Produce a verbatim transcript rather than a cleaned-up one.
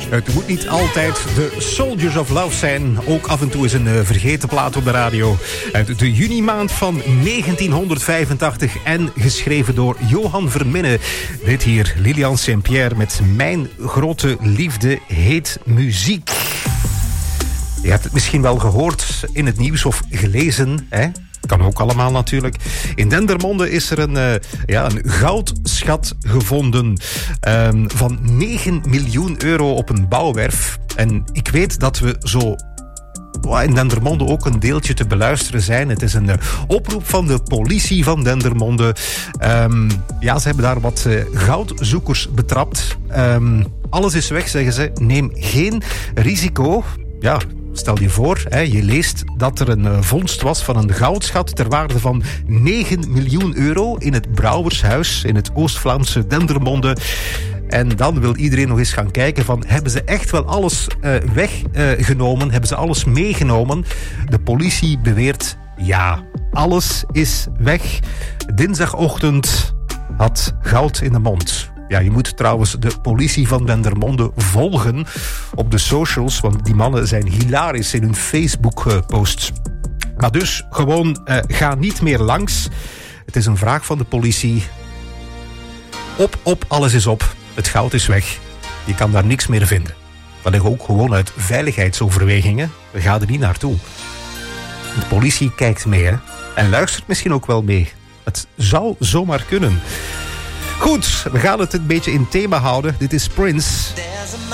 Het moet niet altijd de Soldiers of Love zijn. Ook af en toe is een uh, vergeten plaat op de radio. Uit de junimaand van negentienhonderdvijfentachtig en geschreven door Johan Verminne. Dit hier, Lilian Saint-Pierre met Mijn grote liefde heet muziek. Je hebt het misschien wel gehoord in het nieuws of gelezen, hè? Kan ook allemaal natuurlijk. In Dendermonde is er een, uh, ja, een goudschat gevonden um, van negen miljoen euro op een bouwwerf. En ik weet dat we zo in Dendermonde ook een deeltje te beluisteren zijn. Het is een uh, oproep van de politie van Dendermonde. Um, ja, ze hebben daar wat uh, goudzoekers betrapt. Um, alles is weg, zeggen ze. Neem geen risico. Ja, stel je voor, hè, je leest dat er een uh, vondst was van een goudschat ter waarde van negen miljoen euro in het Brouwershuis in het Oost-Vlaamse Dendermonde. En dan wil iedereen nog eens gaan kijken van, hebben ze echt wel alles uh, weggenomen? Uh, hebben ze alles meegenomen? De politie beweert, ja, alles is weg. Dinsdagochtend had goud in de mond. Ja, je moet trouwens de politie van Dendermonde volgen op de socials, want die mannen zijn hilarisch in hun Facebook-posts. Maar dus, gewoon, uh, ga niet meer langs. Het is een vraag van de politie. Op, op, alles is op. Het goud is weg. Je kan daar niks meer vinden. Dat ligt ook gewoon uit veiligheidsoverwegingen. We gaan er niet naartoe. De politie kijkt mee, hè? En luistert misschien ook wel mee. Het zou zomaar kunnen. Goed, we gaan het een beetje in thema houden. Dit is Prince.